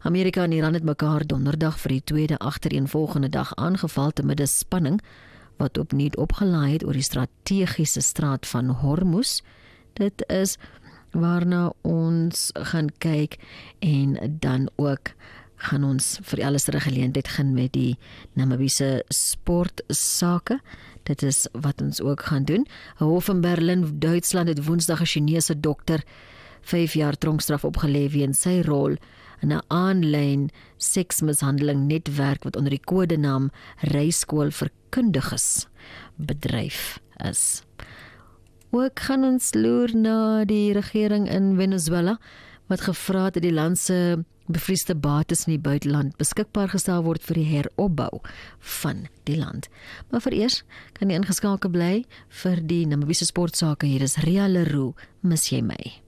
Amerika en Iran het mekaar donderdag vir die tweede agtereenvolgende dag aangeval te midde spanning wat opnuut opgelaai het oor die strategiese straat van Hormuz. Dit is waarna ons gaan kyk en dan ook gaan ons vir alles geleentheid gaan met die Namibiese sportsake. Dit is wat ons ook gaan doen. 'n Hof in Berlin, Duitsland het Woensdag 'n Chinese dokter 5 jaar tronkstraf opgelê weens sy rol in 'n aanlyn seksmishandeling netwerk wat onder die kodenaam Reiskool vir Kundiges bedryf is. Ook gaan ons loer na die regering in Venezuela wat gevra het dat die land se bevriesde bates in die buiteland beskikbaar gestel word vir die heropbou van die land. Maar vereers kan jy ingeskakel bly vir die Namibiese sportsake. Hier is Ria Leroux, mis jy my?